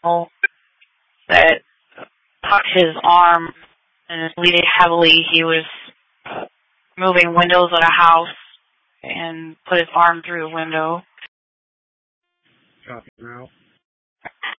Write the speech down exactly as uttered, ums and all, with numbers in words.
that caught his arm and is bleeding heavily. He was moving windows at a house and put his arm through a window. Copy now.